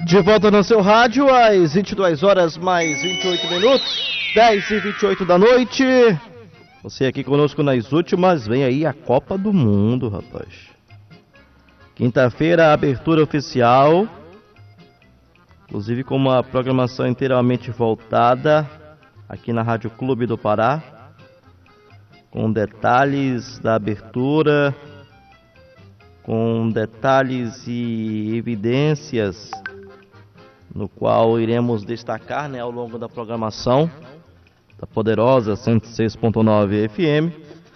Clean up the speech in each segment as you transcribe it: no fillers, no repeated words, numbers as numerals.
De volta no seu rádio, às 22 horas mais 28 minutos, 10h28 da noite. Você aqui conosco nas últimas, vem aí a Copa do Mundo, rapaz. Quinta-feira, a abertura oficial, inclusive com uma programação inteiramente voltada aqui na Rádio Clube do Pará, com detalhes da abertura, com detalhes e evidências, no qual iremos destacar, ao longo da programação da poderosa 106.9 FM.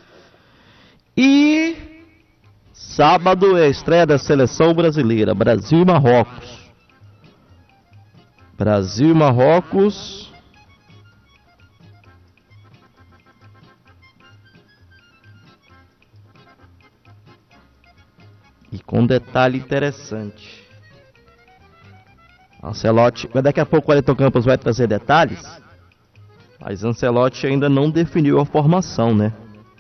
E sábado é a estreia da seleção brasileira, Brasil e Marrocos. Brasil e Marrocos. E com um detalhe interessante. Ancelotti, mas daqui a pouco o Wellington Campos vai trazer detalhes, mas Ancelotti ainda não definiu a formação, né?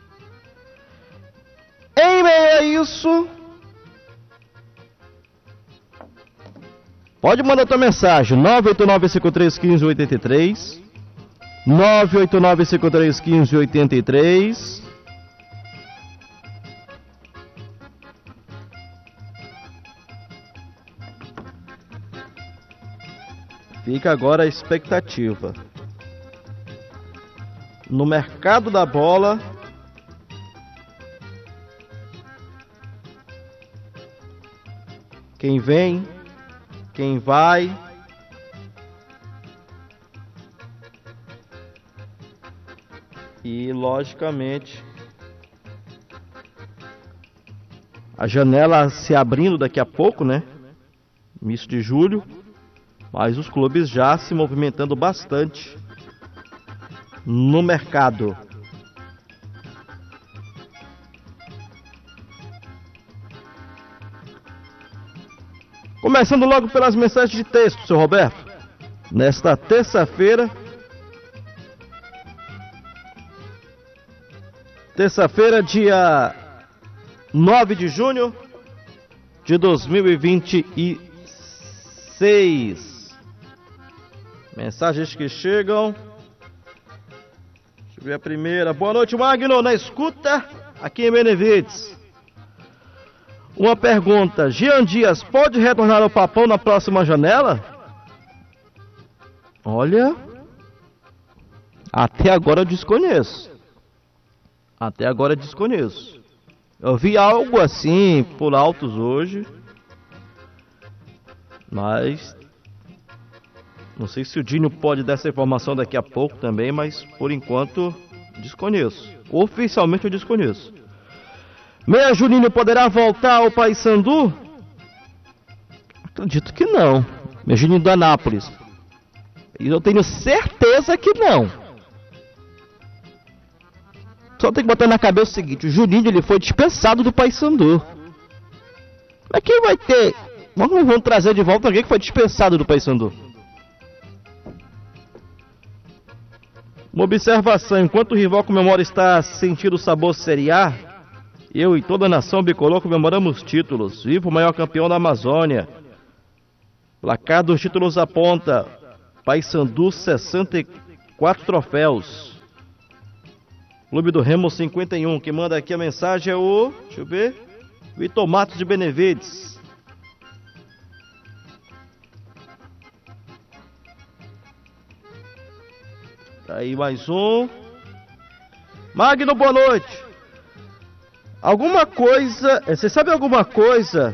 Em meio a isso, pode mandar tua mensagem, 989531583, 989531583. Fica agora a expectativa. No mercado da bola, quem vem, quem vai, e logicamente a janela se abrindo daqui a pouco, né? Início de julho. Mas os clubes já se movimentando bastante no mercado. Começando logo pelas mensagens de texto, seu Roberto. Nesta terça-feira, dia 9 de junho de 2026. Mensagens que chegam. Deixa eu ver a primeira. Boa noite, Magno, na escuta aqui em Benevides. Uma pergunta: Jean Dias pode retornar ao Papão na próxima janela? Olha, até agora eu desconheço. Eu vi algo assim por altos hoje, mas não sei se o Dinho pode dar essa informação daqui a pouco também, mas por enquanto desconheço. Oficialmente eu desconheço. Meia Juninho poderá voltar ao Paysandu? Acredito que não. Meia Juninho do Anápolis. E eu tenho certeza que não. Só tem que botar na cabeça o seguinte: o Juninho ele foi dispensado do Paysandu. Mas quem vai ter? Vamos trazer de volta alguém que foi dispensado do Paysandu. Uma observação: enquanto o rival comemora estar sentindo o sabor Série A, eu e toda a nação bicolor comemoramos títulos. Viva o maior campeão da Amazônia. Placar dos títulos aponta: Paysandu 64 troféus. Clube do Remo 51. Quem manda aqui a mensagem é o... deixa eu ver... Vitor Matos de Benevides. Aí mais um. Magno, boa noite. Alguma coisa... Você sabe alguma coisa?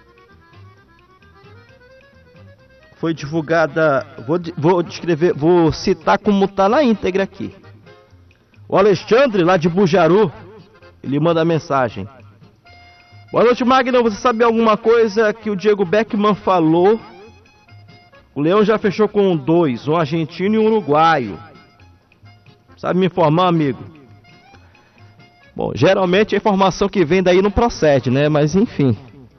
Foi divulgada... Vou citar como tá na íntegra aqui. O Alexandre, lá de Bujaru, ele manda mensagem. Boa noite, Magno. Você sabe alguma coisa que o Diego Beckman falou? O Leão já fechou com 2, um argentino e um uruguaio. Sabe me informar, amigo? Bom, geralmente a informação que vem daí não procede, né? Mas enfim.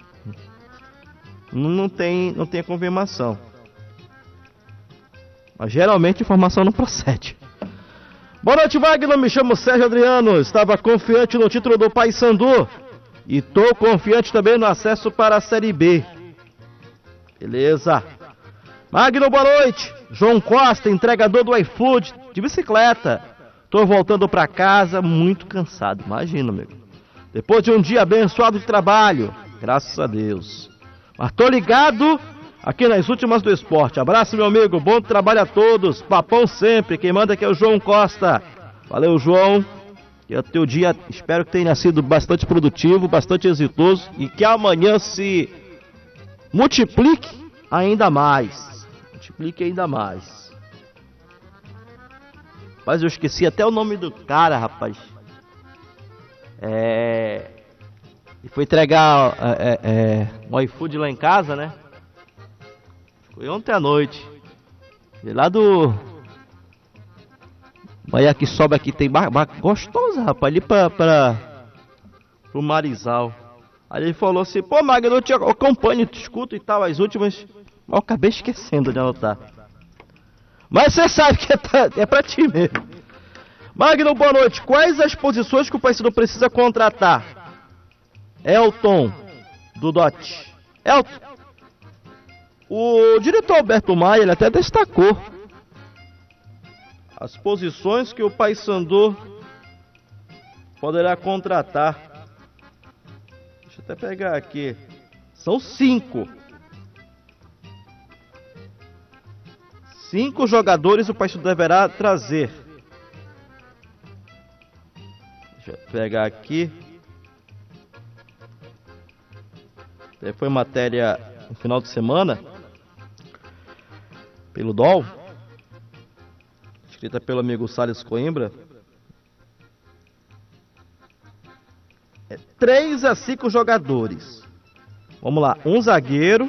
Não tem a confirmação. Mas geralmente a informação não procede. Boa noite, Magno. Me chamo Sérgio Adriano. Estava confiante no título do Paysandu. E tô confiante também no acesso para a Série B. Beleza. Magno, boa noite. João Costa, entregador do iFood, de bicicleta. Tô voltando pra casa muito cansado, imagina, amigo. Depois de um dia abençoado de trabalho, graças a Deus. Mas tô ligado aqui nas últimas do esporte. Abraço, meu amigo, bom trabalho a todos. Papão sempre, quem manda aqui é o João Costa. Valeu, João. Que o teu dia, espero que tenha sido bastante produtivo, bastante exitoso e que amanhã se multiplique ainda mais. Multiplique ainda mais. Mas eu esqueci até o nome do cara, rapaz. E foi entregar um iFood lá em casa, né? Foi ontem à noite. E lá do Bahia que sobe aqui, tem gostosa, rapaz, ali pro Marizal. Aí ele falou assim, pô, Magno, eu te acompanho, te escuto e tal, as últimas. Mas eu acabei esquecendo de anotar. Mas você sabe que é pra ti mesmo. Magno, boa noite. Quais as posições que o Paysandu precisa contratar? Elton, do DOT. Elton. O diretor Alberto Maia, ele até destacou as posições que o Paysandu poderá contratar. Deixa eu até pegar aqui. São 5. 5 jogadores o Paysandu deverá trazer. Deixa eu pegar aqui. Foi matéria no final de semana pelo DOL, escrita pelo amigo Salles Coimbra. 3 a 5 jogadores. Vamos lá, um zagueiro.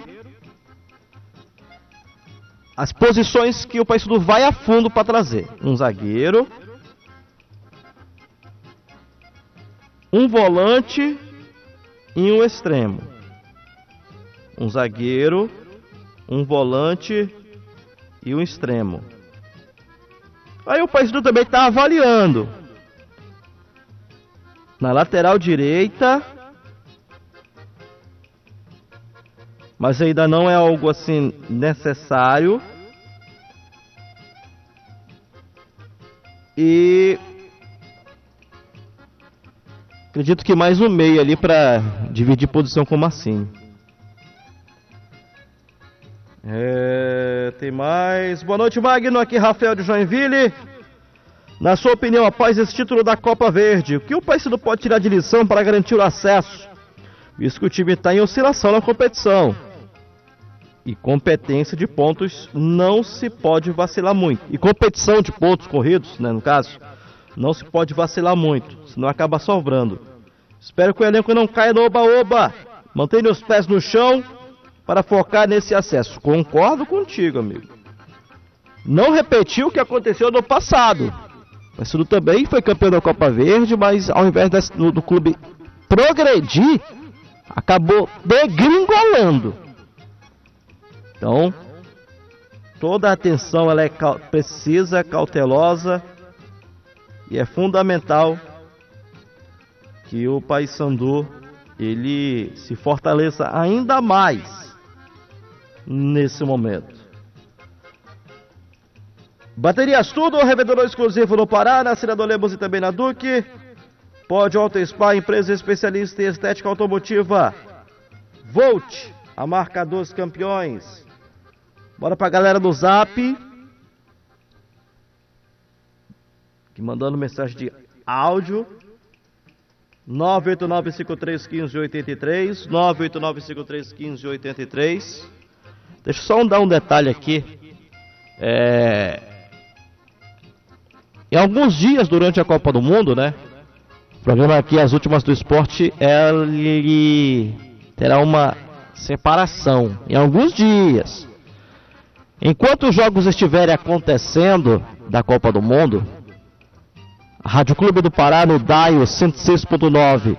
As posições que o Paysandu vai a fundo para trazer. Um zagueiro. Um volante e um extremo. Um zagueiro, um volante e um extremo. Aí o Paysandu também está avaliando. Na lateral direita. Mas ainda não é algo assim necessário. E acredito que mais um meio ali para dividir posição com o Marcinho. Tem mais. Boa noite, Magno. Aqui Rafael de Joinville. Na sua opinião, após esse título da Copa Verde, o que o Paysandu pode tirar de lição para garantir o acesso? Visto que o time está em oscilação na competição. E competência de pontos não se pode vacilar muito. E competição de pontos corridos, né, no caso, não se pode vacilar muito, senão acaba sobrando. Espero que o elenco não caia no oba-oba. Mantenha os pés no chão para focar nesse acesso. Concordo contigo, amigo. Não repetiu o que aconteceu no passado. O Paysandu também foi campeão da Copa Verde, mas ao invés do clube progredir, acabou degringolando. Então, toda a atenção ela é precisa, cautelosa, e é fundamental que o Paysandu ele se fortaleça ainda mais nesse momento. Baterias Tudo, revendedor exclusivo no Pará, na Senador Lemos e também na Duque. Pod Auto Spa, empresa especialista em estética automotiva. Volt, a marca dos campeões. Bora pra galera do Zap, que mandando mensagem de áudio. 989531583, 989531583. Deixa eu só dar um detalhe aqui. Em alguns dias durante a Copa do Mundo, né? O programa aqui, As Últimas do Esporte, ele terá uma separação. Em alguns dias. Enquanto os jogos estiverem acontecendo da Copa do Mundo, a Rádio Clube do Pará no Dial 106.9,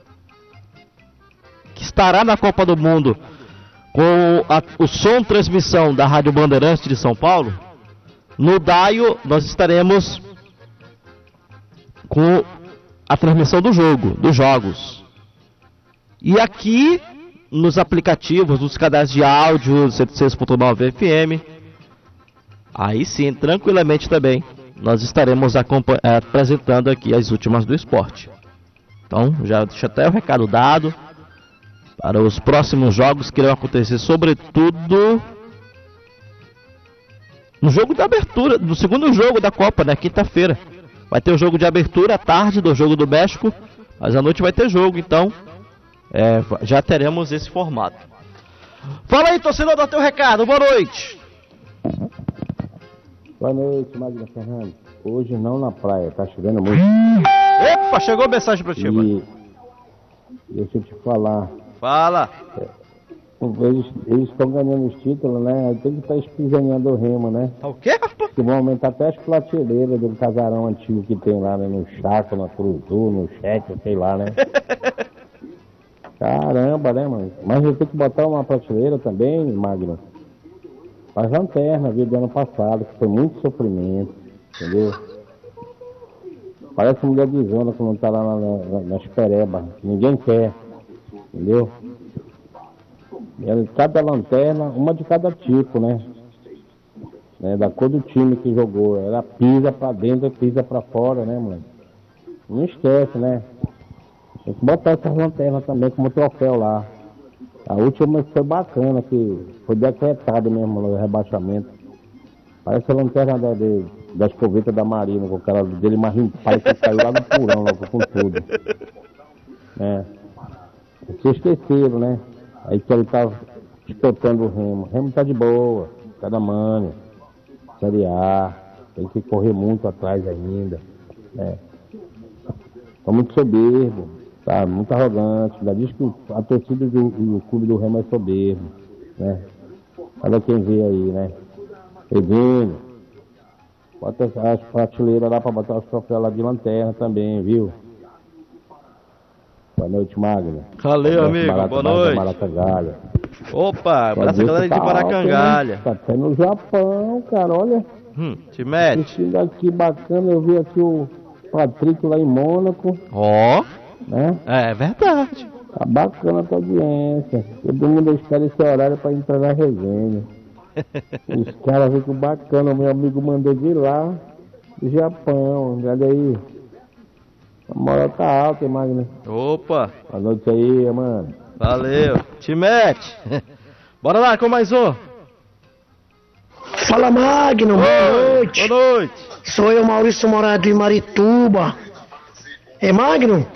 que estará na Copa do Mundo com o som transmissão da Rádio Bandeirantes de São Paulo, no Dial nós estaremos com a transmissão do jogo, dos jogos. E aqui nos aplicativos, nos canais de áudio 106.9 FM, Aí sim, tranquilamente também, nós estaremos apresentando aqui as últimas do esporte. Então, já deixa até o recado dado para os próximos jogos que irão acontecer, sobretudo no jogo de abertura, no segundo jogo da Copa, né? Quinta-feira. Vai ter o jogo de abertura à tarde do jogo do México, mas à noite vai ter jogo, então já teremos esse formato. Fala aí, torcedor, dá teu recado, boa noite. Boa noite, Magno Fernandes. Hoje não na praia, tá chovendo muito. Epa, chegou a mensagem pra ti, mano. Deixa eu te falar. Fala. Eles estão ganhando os títulos, né? Aí tem que estar espisanhando o Remo, né? Tá o quê, rapaz? Que vão aumentar até as prateleiras do casarão antigo que tem lá, né? No Chaco, na Curuzu, no Cheque, sei lá, né? Caramba, né, mano? Mas eu tenho que botar uma prateleira também, Magno. As lanternas, viu, do ano passado, que foi muito sofrimento, entendeu? Parece mulher de zona que não tá lá nas perebas, ninguém quer, entendeu? E cada lanterna, uma de cada tipo, né? Da cor do time que jogou, ela pisa pra dentro, pisa pra fora, né, mano? Não esquece, né? Tem que botar essas lanternas também como troféu lá. A última foi bacana, que foi decretado mesmo no rebaixamento. Parece a lanterna das covetas da Marina, com o cara dele mais limpar que caiu lá no porão, logo com tudo. Vocês esqueceram, né? Aí que ele tá disputando o Remo. O Remo tá de boa, tá da manha. Série A, tem que correr muito atrás ainda. Tá muito soberbo, tá muito arrogante. Ainda diz que a torcida do clube do Remo é soberbo, né? Olha quem vê aí, né? Edinho, bota as prateleiras lá pra botar os troféus lá de lanterna também, viu? Boa noite, Magno. Valeu, amigo. Boa noite. Maracangalha. Opa, abraço a galera de Maracangalha. Tá até no Japão, cara, olha. Te mete. Assistindo aqui bacana, eu vi aqui o Patrick lá em Mônaco. Ó. Né? É verdade. Tá bacana a tua audiência. Todo mundo espera esse horário pra entrar na resenha. Os caras ficam bacana, meu amigo mandou de lá do Japão, olha aí. A moral tá alta, hein, Magno? Opa. Boa noite aí, mano. Valeu. Te mete. Bora lá com mais um. Fala, Magno. Boa noite. Boa noite. Sou eu, Maurício Morado de Marituba. Magno,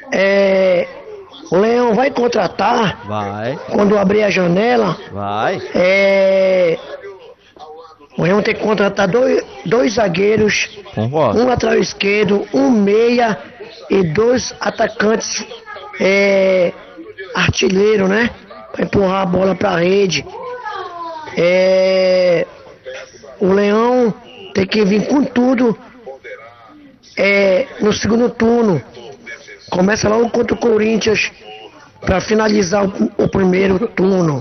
o Leão vai contratar? Vai. Quando abrir a janela? Vai. O Leão tem que contratar dois zagueiros. Concordo. Um lateral esquerdo, um meia e dois atacantes artilheiro, né? Pra empurrar a bola pra rede. O Leão tem que vir com tudo no segundo turno. Começa logo contra o Corinthians para finalizar o primeiro turno.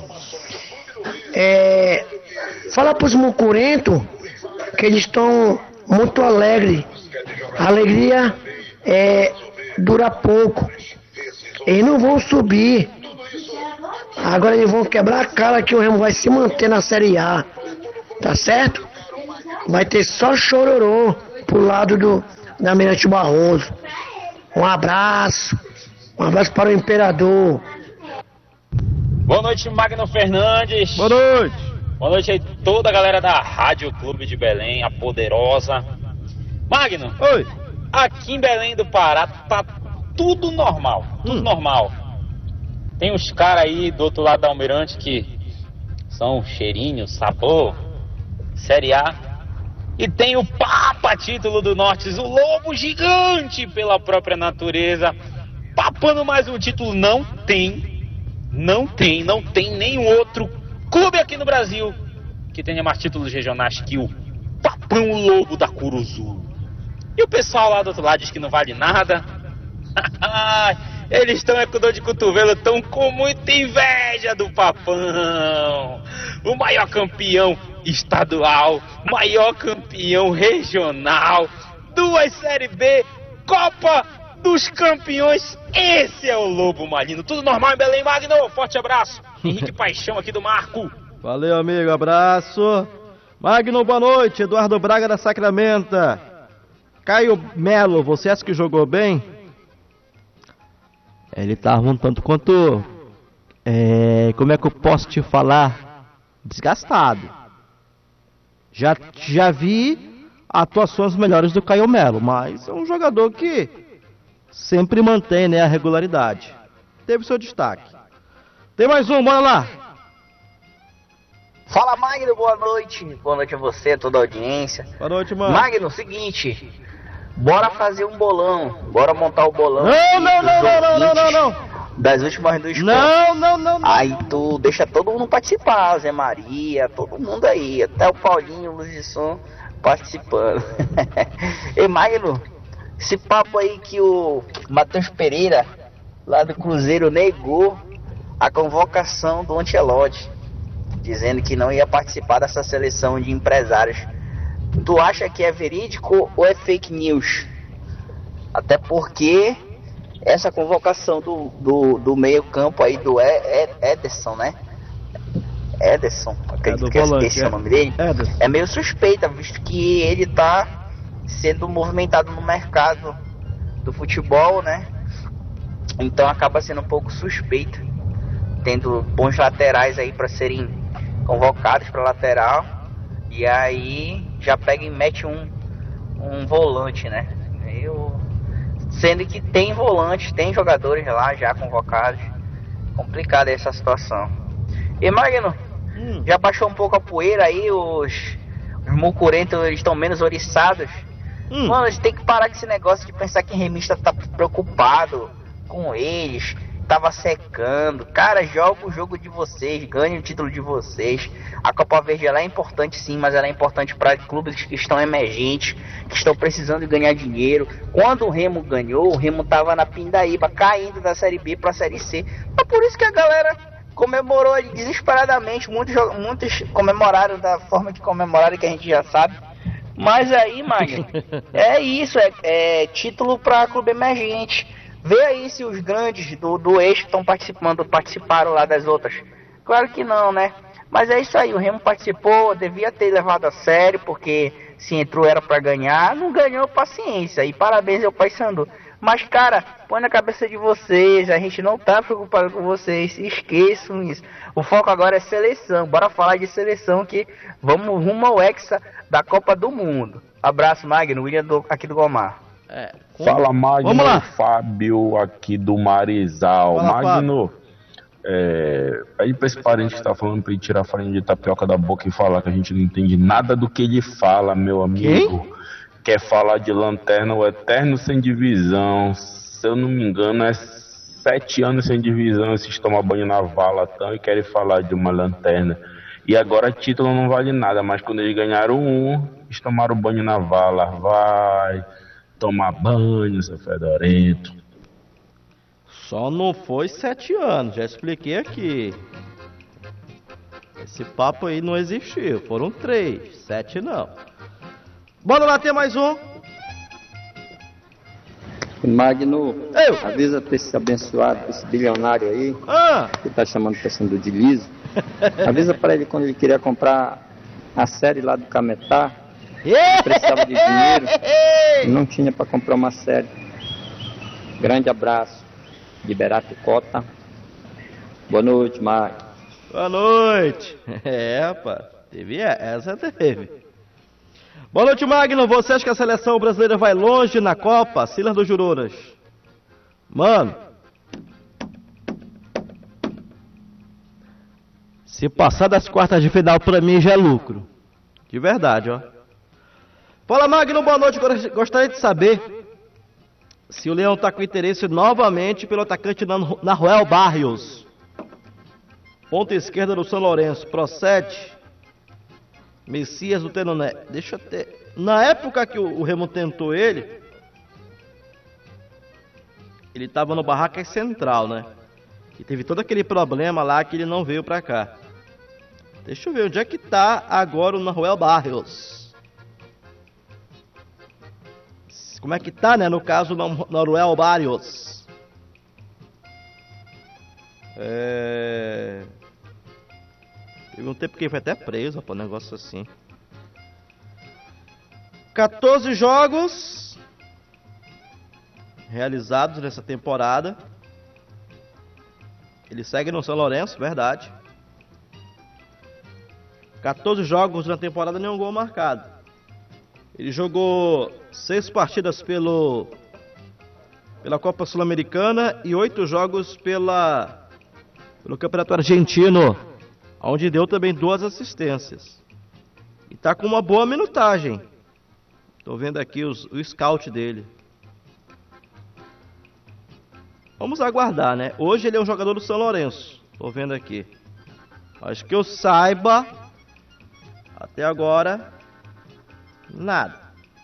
Fala pros mucurentos que eles estão muito alegres. A alegria dura pouco. Eles não vão subir. Agora eles vão quebrar a cara que o Remo vai se manter na Série A. Tá certo? Vai ter só chororô pro lado da Almirante Barroso. Um abraço para o Imperador. Boa noite, Magno Fernandes. Boa noite. Boa noite aí toda a galera da Rádio Clube de Belém, a poderosa. Magno, Oi. Aqui em Belém do Pará tá tudo normal, tudo normal. Tem uns caras aí do outro lado da Almirante que são cheirinho, sabor, Série A. E tem o Papa Título do Norte, o lobo gigante pela própria natureza, papando mais um título. Não tem nenhum outro clube aqui no Brasil que tenha mais títulos regionais que o Papão Lobo da Curuzu. E o pessoal lá do outro lado diz que não vale nada. Eles estão com dor de cotovelo, estão com muita inveja do Papão. O maior campeão estadual, maior campeão regional, 2 Série B, Copa dos Campeões. Esse é o Lobo Malino. Tudo normal em Belém, Magno? Forte abraço. Henrique Paixão aqui do Marco. Valeu, amigo. Abraço. Magno, boa noite. Eduardo Braga da Sacramento. Caio Melo, você acha que jogou bem? Ele tava um tanto quanto... como é que eu posso te falar? Desgastado. Já vi atuações melhores do Caio Melo, mas é um jogador que sempre mantém, né, a regularidade. Teve seu destaque. Tem mais um, bora lá. Fala, Magno, boa noite. Boa noite a você, toda a audiência. Boa noite, mano. Magno, seguinte, bora fazer um bolão. Bora montar o bolão. Não. Das últimas duas Não. Aí tu deixa todo mundo participar, Zé Maria, todo mundo aí, até o Paulinho, o Luzisson participando. Ei, Magno, esse papo aí que o Matheus Pereira, lá do Cruzeiro, negou a convocação do Ancelotti, dizendo que não ia participar dessa seleção de empresários. Tu acha que é verídico ou é fake news? Até porque essa convocação do meio campo aí do Ederson, né? Ederson, acredito que esse é o nome dele. Ederson. É meio suspeita, visto que ele tá sendo movimentado no mercado do futebol, né? Então acaba sendo um pouco suspeito, tendo bons laterais aí para serem convocados para lateral, e aí já pega e mete um volante, né? Sendo que tem volantes, tem jogadores lá já convocados. Complicada essa situação. E Magno, já baixou um pouco a poeira aí, os mucurentos estão menos oriçados. Mano, a gente tem que parar com esse negócio de pensar que remista tá preocupado com eles, tava secando. Cara, joga o jogo de vocês, ganhe o título de vocês. A Copa Verde ela é importante sim, mas ela é importante para clubes que estão emergentes, que estão precisando de ganhar dinheiro. Quando o Remo ganhou, o Remo tava na pindaíba, caindo da Série B para a Série C. É por isso que a galera comemorou ali desesperadamente. Muitos comemoraram da forma que comemoraram, que a gente já sabe. Mas aí, Magno, é isso, é título para clube emergente. Vê aí se os grandes do eixo estão participaram lá das outras. Claro que não, né? Mas é isso aí, o Remo participou, devia ter levado a sério, porque se entrou era pra ganhar, não ganhou, paciência, e parabéns ao Paysandu. Mas cara, põe na cabeça de vocês, a gente não tá preocupado com vocês, esqueçam isso. O foco agora é seleção, bora falar de seleção que vamos rumo ao Hexa da Copa do Mundo. Abraço, Magno, William aqui do Gomar. Fala, Magno. Vamos lá. Fábio aqui do Marizal. Fala, Magno, aí pra esse parente que tá falando pra ele tirar a farinha de tapioca da boca e falar que a gente não entende nada do que ele fala, meu amigo. Quem? Quer falar de lanterna, o eterno sem divisão. Se eu não me engano, é 7 anos sem divisão. Esses tomam banho na vala tão e querem falar de uma lanterna. E agora título não vale nada, mas quando eles ganharam eles tomaram banho na vala. Vai tomar banho, seu fedorento. Só não foi 7 anos, já expliquei aqui. Esse papo aí não existiu, foram 3, 7 não. Bora lá, ter mais um. Magno, Eu. avisa pra esse abençoado, esse bilionário aí, que tá chamando Paysandu de liso. Avisa pra ele quando ele queria comprar a série lá do Cametá, precisava de dinheiro, não tinha pra comprar uma série. Grande abraço, Liberato Cota. Boa noite, Magno. Boa noite. Rapaz, essa teve. Boa noite, Magno. Você acha que a seleção brasileira vai longe na Copa? Silas dos Jururas. Mano, se passar das quartas de final, pra mim já é lucro. De verdade, ó. Fala, Magno, boa noite. Gostaria de saber se o Leão tá com interesse novamente pelo atacante Nahuel Barrios. Ponta esquerda do São Lourenço. Procede. Messias do Tenoné. Deixa eu ter. Na época que o Remo tentou ele tava no Barracas Central, né? E teve todo aquele problema lá que ele não veio pra cá. Deixa eu ver onde é que tá agora o Nahuel Barrios. Como é que tá, né? No caso, o Nahuel Barrios. Teve um tempo que ele foi até preso, pô, um negócio assim. 14 jogos realizados nessa temporada. Ele segue no São Lourenço, verdade. 14 jogos na temporada, nenhum gol marcado. Ele jogou 6 partidas pela Copa Sul-Americana e 8 jogos pelo Campeonato Argentino, onde deu também 2 assistências. E tá com uma boa minutagem. Tô vendo aqui o scout dele. Vamos aguardar, né? Hoje ele é um jogador do São Lourenço. Tô vendo aqui. Acho que eu saiba, até agora, nada.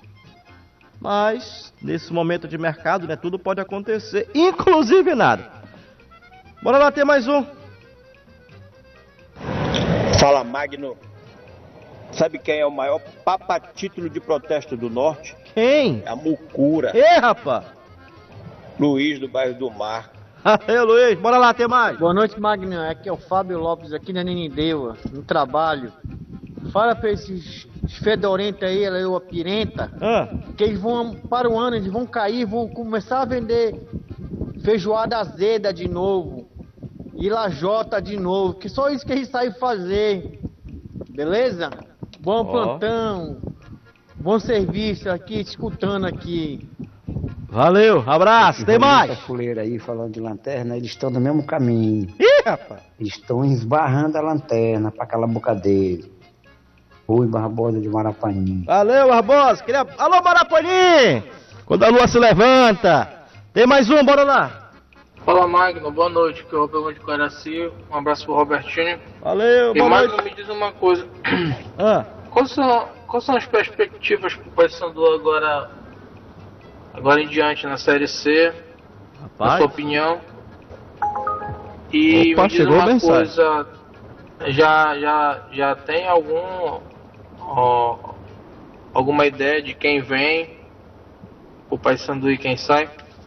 Mas, nesse momento de mercado, né? Tudo pode acontecer, inclusive nada. Bora lá, ter mais um. Fala, Magno. Sabe quem é o maior papa-título de protesto do Norte? Quem? A Mucura. Rapaz! Luiz, do bairro do Marco. Aí, Luiz, bora lá, tem mais. Boa noite, Magno. Aqui é o Fábio Lopes, aqui na Ninindeua, no trabalho. Fala pra esses fedorentos aí, a pirenta, que eles vão, para o ano, eles vão cair, vão começar a vender feijoada azeda de novo, e lajota de novo, que só isso que eles sabem fazer. Beleza? Bom plantão, bom serviço aqui, escutando aqui. Valeu, abraço, tem mais. Fuleira aí falando de lanterna, eles estão no mesmo caminho. Ih, rapaz! Eles estão esbarrando a lanterna pra calar a boca dele. Rui Barbosa de Marapanim. Valeu, Barbosa. Alô, Marapanim! Quando a lua se levanta. Tem mais um, bora lá. Fala, Magno, boa noite, que é o Roberto de Caraci. Um abraço pro Robertinho. Valeu, boa noite. E Magno, me diz uma coisa. Quais são as perspectivas pro Paysandu agora em diante na Série C? Rapaz. Na sua opinião? E me diz uma coisa, já tem alguma ideia de quem vem o Paysandu e quem sai?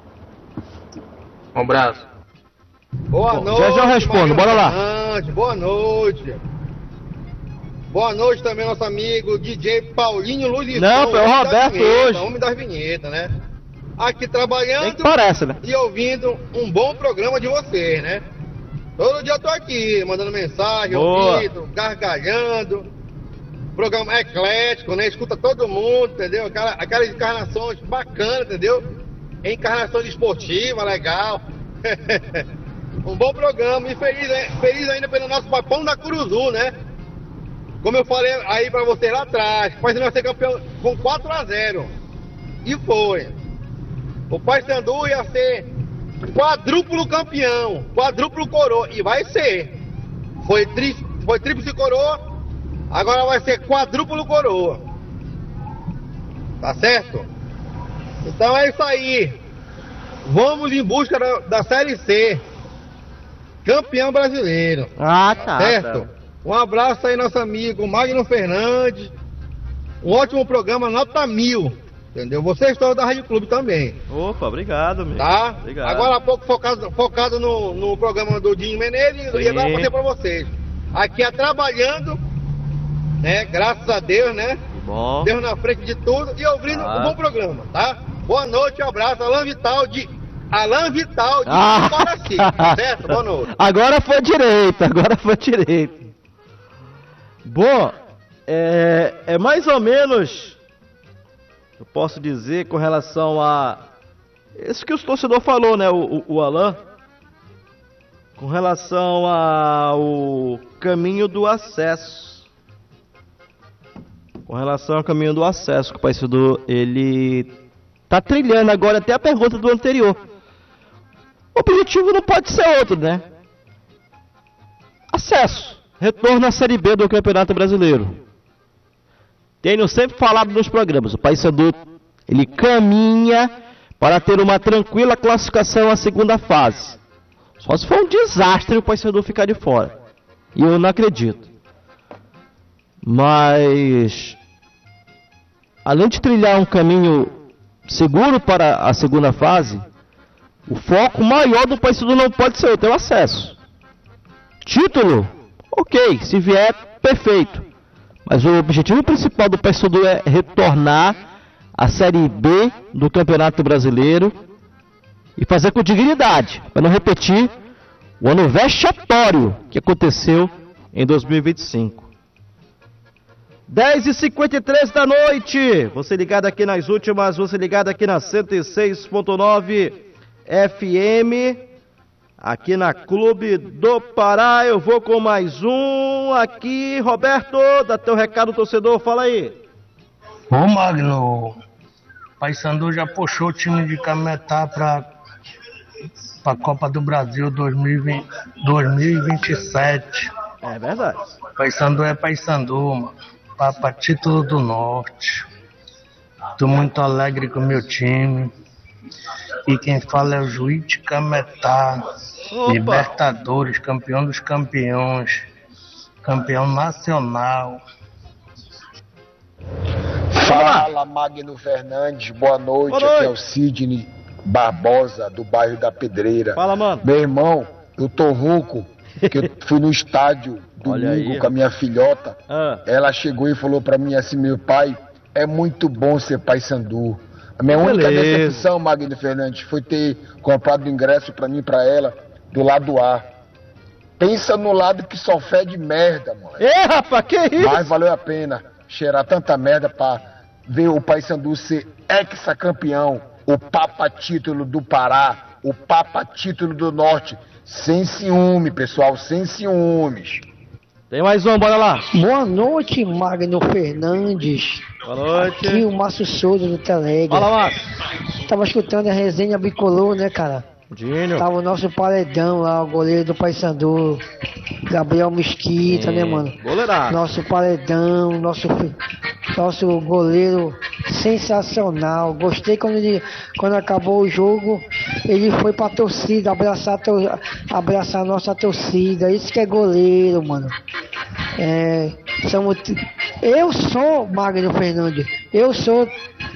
Um abraço. Boa noite. Já eu respondo, bora lá. Boa noite. Boa noite também, nosso amigo DJ Paulinho Luiz. Não, é o Roberto hoje. Homem das vinhetas, né? Aqui trabalhando parece, né? E ouvindo um bom programa de vocês, né? Todo dia eu tô aqui, mandando mensagem, ouvindo, gargalhando. Programa eclético, né? Escuta todo mundo, entendeu? Aquelas encarnações bacanas, entendeu? Encarnações esportivas, legal. Um bom programa e feliz ainda pelo nosso papão da Curuzu, né? Como eu falei aí pra vocês lá atrás, o Paysandu vai ser campeão com 4-0. E foi. O Paysandu ia ser quadrúplo campeão, quadrúplo coroa, e vai ser. Foi tríplice coroa, agora vai ser quadrúplo coroa. Tá certo? Então é isso aí. Vamos em busca da Série C. Campeão brasileiro. Tá. Certo? Um abraço aí, nosso amigo Magno Fernandes. Um ótimo programa, nota 1000. Entendeu? Vocês estão da Rádio Clube também. Opa, obrigado, amigo. Tá? Obrigado. Agora há pouco focado no programa do Dinho Menezes. E agora eu passei pra vocês. Aqui é trabalhando, né? Graças a Deus, né? Bom. Deus na frente de tudo e ouvindo um bom programa, tá? Boa noite, um abraço. Alain Vital de Coraci, certo? Boa noite. Agora foi direito. Bom, é mais ou menos, eu posso dizer, com relação a isso que o torcedor falou, né, o Alain, com relação ao caminho do acesso. Com relação ao caminho do acesso, que o Paysandu, ele tá trilhando agora, até a pergunta do anterior. O objetivo não pode ser outro, né? Acesso. Retorno à Série B do Campeonato Brasileiro. Tenho sempre falado nos programas, o Paysandu, ele caminha para ter uma tranquila classificação à segunda fase. Só se for um desastre o Paysandu ficar de fora. E eu não acredito. Mas, além de trilhar um caminho seguro para a segunda fase, o foco maior do Paysandu não pode ser outro, é o acesso. Título, ok, se vier, perfeito. Mas o objetivo principal do Paysandu é retornar a Série B do Campeonato Brasileiro e fazer com dignidade, para não repetir o ano vexatório que aconteceu em 2025. 10h53 da noite, você ligado aqui nas últimas, você ligado aqui na 106.9 FM, aqui na Clube do Pará. Eu vou com mais um aqui, Roberto, dá teu recado, torcedor, fala aí. Ô Magno, Paysandu já puxou o time de Cametá para a Copa do Brasil 2027. É verdade. Paysandu é Paysandu, mano. Para título do Norte. Tô muito alegre com o meu time. E quem fala é o Juiz de Cametá. Opa. Libertadores, campeão dos campeões. Campeão nacional. Fala, Magno Fernandes, boa noite. Aqui é o Sidney Barbosa, do bairro da Pedreira. Fala, mano. Meu irmão, eu tô rouco, que eu fui no estádio domingo com a minha filhota. Ela chegou e falou pra mim assim: meu pai, é muito bom ser Paysandu. A minha única decepção, Magno Fernandes, foi ter comprado ingresso pra mim e pra ela do lado A. Pensa no lado que só fede merda, mano. Rapaz, que isso? Mas valeu a pena cheirar tanta merda pra ver o Paysandu ser ex-campeão, o Papa Título do Pará, o Papa Título do Norte. Sem ciúme, pessoal, sem ciúmes. Tem mais um, bora lá. Boa noite, Magno Fernandes. Boa noite. Aqui o Márcio Souza do Telegram. Fala, Márcio. Tava escutando a resenha bicolor, né, cara? Dinho. Tava o nosso paredão lá, o goleiro do Paysandu, Gabriel Mesquita, né, mano? Goleirado. Nosso paredão, nosso goleiro sensacional. Gostei quando acabou o jogo, ele foi pra torcida, abraçar a nossa torcida. Isso que é goleiro, mano. Eu sou Magno Fernandes, eu sou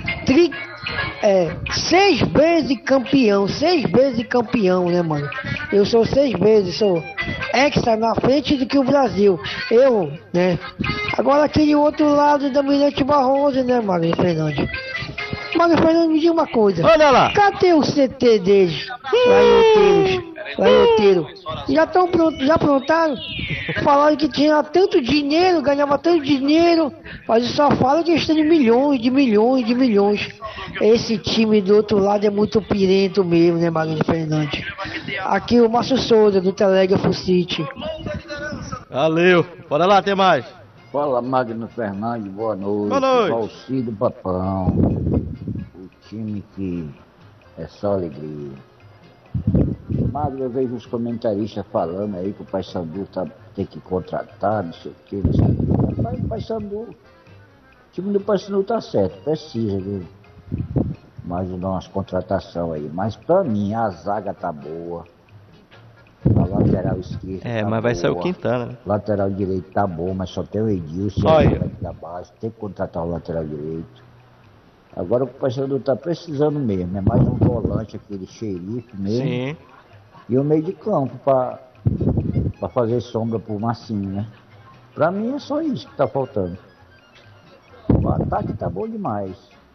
6 vezes campeão, né, mano? Eu sou 6 vezes, sou extra na frente do que o Brasil. Eu, né? Agora aquele outro lado da Mirante Barroso, né, Magno Fernandes? Magno Fernandes, me diga uma coisa. Olha lá. Cadê o CT deles? Lá em Outeiro. Já estão prontos, já aprontaram? Falaram que tinha tanto dinheiro, ganhava tanto dinheiro, mas só fala que eles têm milhões. Esse time do outro lado é muito pirento mesmo, né, Magno Fernandes? Aqui o Márcio Souza, do Telegram City. Valeu. Bora lá, tem mais. Fala, Magno Fernandes, boa noite. Boa noite. Valcido Papão. O time que é só alegria. Magno, eu vejo os comentaristas falando aí que o Paysandu tem que contratar, não sei o que, não sei o que. Mas o Paysandu, o time do Paysandu tá certo, precisa, viu? Mais umas contratações aí. Mas pra mim a zaga tá boa. A lateral esquerda tá mas boa. vai sair o Quintana, né? Lateral direito tá bom, mas só tem o Edilson da base. Tem que contratar o lateral direito. Agora o Paysandu tá precisando mesmo, é mais um volante, aquele xerife mesmo. Sim. E o meio de campo pra fazer sombra pro Massinho, né? Pra mim é só isso que tá faltando. O ataque tá bom demais.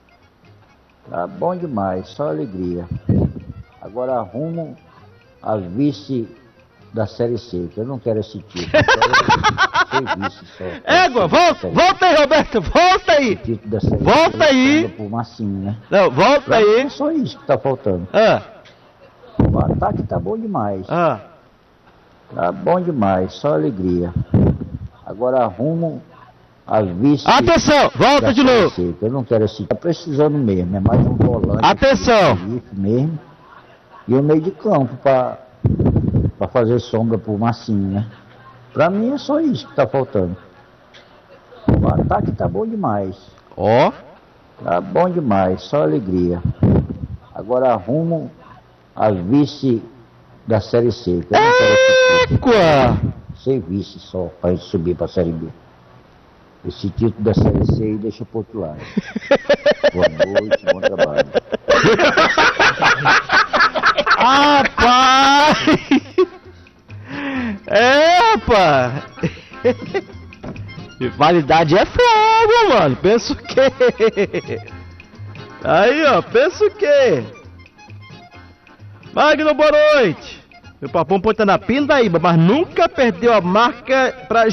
Tá bom demais, só alegria. Agora arrumo a vice da Série C, que eu não quero esse título. Eu quero ser vice só. Égua, volta aí, Roberto, volta aí. Volta aí. Pro Massinho, né? Não, volta aí. É só isso que tá faltando. O ataque tá bom demais. Tá bom demais, só alegria. Agora arrumo a vice. Atenção, volta de novo. C, que eu não quero esse. Tá precisando mesmo, é mais um volante. Atenção. Mesmo. E o meio de campo pra fazer sombra pro Massinho, né? Pra mim é só isso que tá faltando. O ataque tá bom demais. Tá bom demais, só alegria. Agora arrumo a vice da Série C, que eu não quero ser vice só pra gente subir pra Série B. Esse título da Série C aí deixa pro outro lado. Boa noite, bom trabalho. Rapaz! Rapaz! Rivalidade é fogo, mano. Pensa o quê? Aí, ó, pensa o quê? Magno, boa noite. Meu papão pode estar na Pindaíba, mas nunca perdeu a marca pra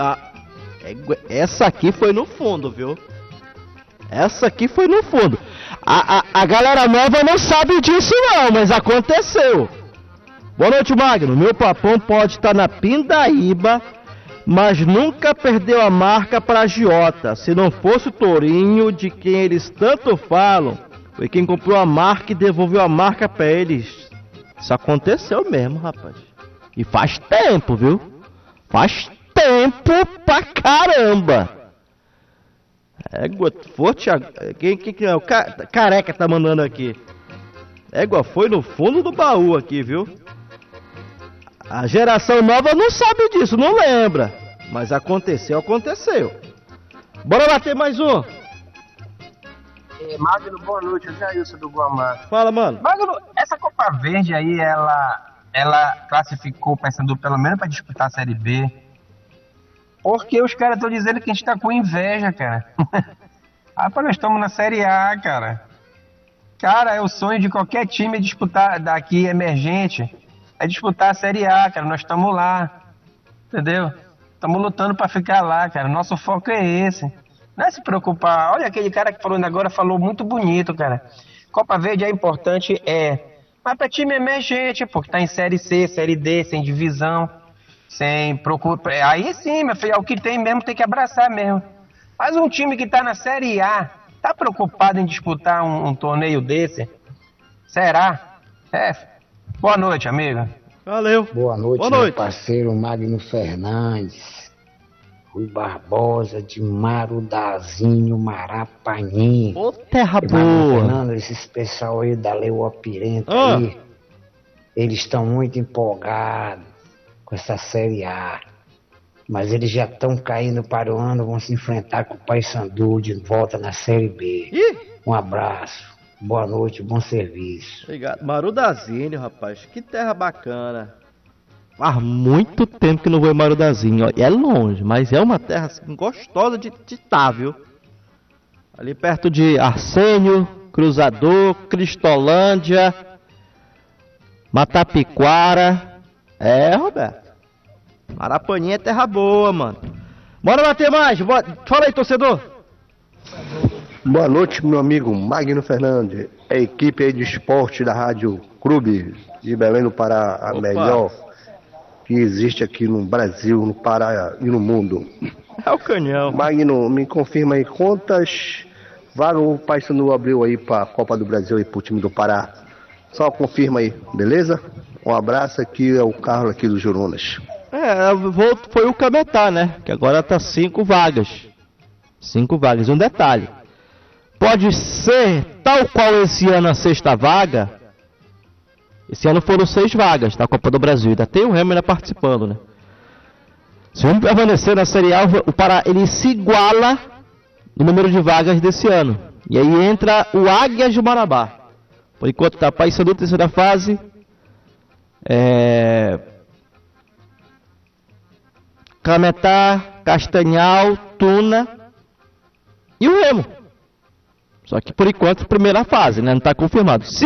essa aqui foi no fundo, viu? Essa aqui foi no fundo. A galera nova não sabe disso não, mas aconteceu. Boa noite, Magno. Meu papão pode estar na Pindaíba, mas nunca perdeu a marca para agiota. Se não fosse o tourinho de quem eles tanto falam, foi quem comprou a marca e devolveu a marca para eles. Isso aconteceu mesmo, rapaz. E faz tempo, viu? Faz tempo pra caramba. Égua, forte. Quem é? O Careca tá mandando aqui. Égua, foi no fundo do baú aqui, viu? A geração nova não sabe disso, não lembra. Mas aconteceu. Bora bater mais um. Magno, boa noite. Eu Jailson do Guamá. Fala, mano. Magno, essa Copa Verde aí, ela classificou o Paysandu pelo menos pra disputar a Série B. Porque os caras estão dizendo que a gente tá com inveja, cara. Rapaz, nós estamos na Série A, cara. Cara, é o sonho de qualquer time disputar daqui emergente. É disputar a Série A, cara. Nós estamos lá. Entendeu? Estamos lutando pra ficar lá, cara. Nosso foco é esse. Não é se preocupar. Olha, aquele cara que falou agora falou muito bonito, cara. Copa Verde é importante, mas pra time emergente, porque tá em Série C, Série D, sem divisão. Sem procura. Aí sim, meu filho, é o que tem mesmo, tem que abraçar mesmo. Mas um time que tá na Série A, tá preocupado em disputar um torneio desse? Será? Boa noite, amigo. Valeu. Boa noite, meu parceiro Magno Fernandes. Rui Barbosa, de Marudazinho, Marapanim. Ô, terra e boa. Fernando, esses pessoal aí da Leoa Pirenta aí, eles estão muito empolgados com essa Série A. Mas eles já estão caindo para o ano, vão se enfrentar com o Paysandu de volta na Série B. Um abraço, boa noite, bom serviço. Obrigado. Marudazinho, rapaz, que terra bacana. Faz muito tempo que não vou em Marudazinho, ó. E é longe, mas é uma terra assim, gostosa de estar, viu? Ali perto de Arsênio, Cruzador, Cristolândia, Matapiquara. Roberto. Marapaninha é terra boa, mano. Bora bater mais. Fala aí, torcedor. Boa noite, meu amigo Magno Fernandes. A equipe aí de esporte da Rádio Clube de Belém do Pará, a melhor que existe aqui no Brasil, no Pará e no mundo. É o canhão. Magno, me confirma aí quantas vagas o Paysandu abriu aí para a Copa do Brasil e pro time do Pará. Só confirma aí, beleza? Um abraço, aqui é o Carlos aqui do Jurunas. Foi o Cametá, né? Que agora tá 5 vagas. 5 vagas. Um detalhe. Pode ser, tal qual esse ano a 6ª vaga. Esse ano foram 6 vagas da Copa do Brasil. Ainda tem o Remo participando, né? Se vamos permanecer na Série A, o Pará ele se iguala no número de vagas desse ano. E aí entra o Águias de Marabá. Por enquanto tá Paysandu, terceira fase. Cametá, Castanhal, Tuna e o Remo. Só que por enquanto primeira fase, né? Não tá confirmado.